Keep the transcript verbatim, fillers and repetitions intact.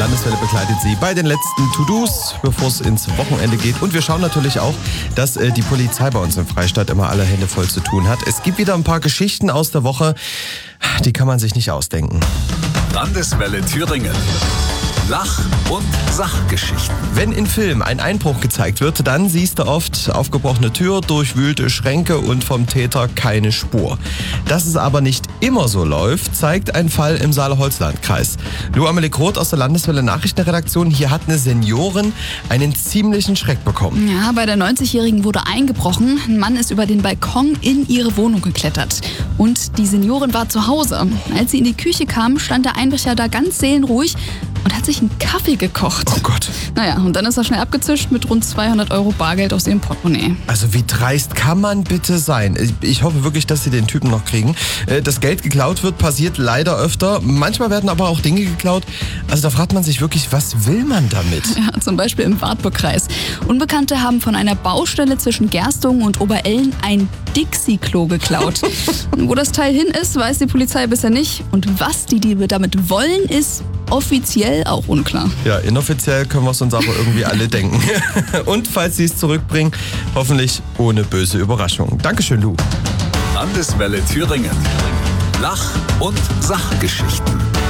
Landeswelle begleitet Sie bei den letzten To-Dos, bevor es ins Wochenende geht. Und wir schauen natürlich auch, dass äh, die Polizei bei uns im Freistaat immer alle Hände voll zu tun hat. Es gibt wieder ein paar Geschichten aus der Woche, die kann man sich nicht ausdenken. Landeswelle Thüringen. Lach- und Sachgeschichten. Wenn in Filmen ein Einbruch gezeigt wird, dann siehst du oft aufgebrochene Tür, durchwühlte Schränke und vom Täter keine Spur. Dass es aber nicht immer so läuft, zeigt ein Fall im Saale-Holzland-Kreis. Lou Amelie Groth aus der Landeswelle Nachrichtenredaktion. Hier hat eine Seniorin einen ziemlichen Schreck bekommen. Ja, bei der neunzigjährigen wurde eingebrochen. Ein Mann ist über den Balkon in ihre Wohnung geklettert. Und die Seniorin war zu Hause. Als sie in die Küche kam, stand der Einbrecher da ganz seelenruhig und hat sich einen Kaffee gekocht. Oh Gott. Naja, und dann ist er schnell abgezischt mit rund zweihundert Euro Bargeld aus ihrem Portemonnaie. Also wie dreist kann man bitte sein? Ich, ich hoffe wirklich, dass sie den Typen noch kriegen. Das Geld geklaut wird, passiert leider öfter. Manchmal werden aber auch Dinge geklaut. Also da fragt man sich wirklich, was will man damit? Ja, zum Beispiel im Wartburgkreis. Unbekannte haben von einer Baustelle zwischen Gerstungen und Oberellen ein Dixie-Klo geklaut. Wo das Teil hin ist, weiß die Polizei bisher nicht. Und was die Diebe damit wollen, ist offiziell auch unklar. Ja, inoffiziell können wir es uns aber irgendwie alle denken. Und falls sie es zurückbringen, hoffentlich ohne böse Überraschung. Dankeschön, Lou. Landeswelle Thüringen. Lach- und Sachgeschichten.